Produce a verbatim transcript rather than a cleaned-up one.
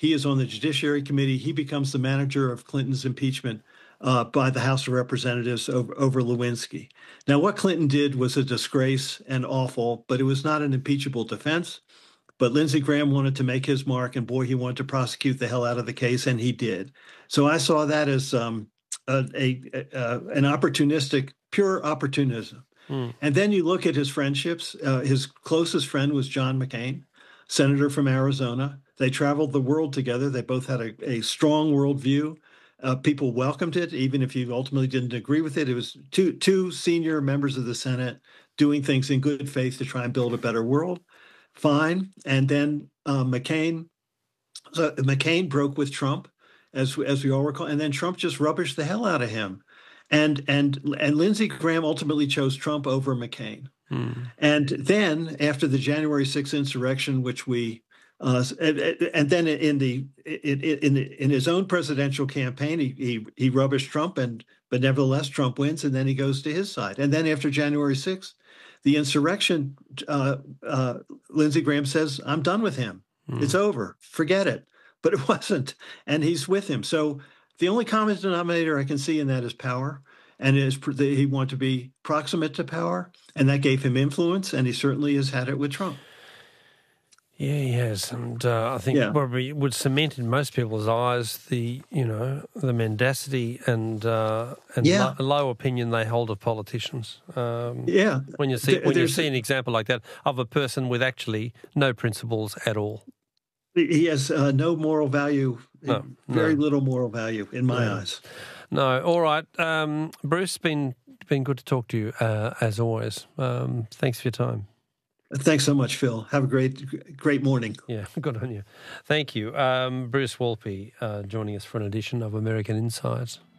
He is on the Judiciary Committee. He becomes the manager of Clinton's impeachment uh, by the House of Representatives over, over Lewinsky. Now, what Clinton did was a disgrace and awful, but it was not an impeachable defense. But Lindsey Graham wanted to make his mark, and boy, he wanted to prosecute the hell out of the case, and he did. So I saw that as um, a, a, a an opportunistic, pure opportunism. Mm. And then you look at his friendships. Uh, his closest friend was John McCain, senator from Arizona. They traveled the world together. They both had a, a strong worldview. Uh, people welcomed it, even if you ultimately didn't agree with it. It was two two senior members of the Senate doing things in good faith to try and build a better world. Fine. And then uh, McCain, so McCain broke with Trump, as as we all recall, and then Trump just rubbished the hell out of him. And and and Lindsey Graham ultimately chose Trump over McCain. Hmm. And then after the January sixth insurrection, which we uh, and, and then in the in in, the, in his own presidential campaign, he, he he rubbished Trump, and but nevertheless Trump wins, and then he goes to his side. And then after January sixth, the insurrection, uh, uh, Lindsey Graham says, I'm done with him. Mm. It's over. Forget it. But it wasn't. And he's with him. So the only common denominator I can see in that is power. And it is that he wanted to be proximate to power. And that gave him influence. And he certainly has had it with Trump. Yeah, he has, and uh, I think yeah. probably would cement in most people's eyes the, you know, the mendacity and uh, and yeah. lo- low opinion they hold of politicians. Um, yeah, when you see when you see an example like that of a person with actually no principles at all. He has uh, no moral value, no, very no. little moral value in my no. eyes. No, all right, um, Bruce. Been been good to talk to you uh, as always. Um, thanks for your time. Thanks so much, Phil. Have a great, great morning. Yeah, good on you. Thank you. Um, Bruce Wolpe uh, joining us for an edition of American Insights.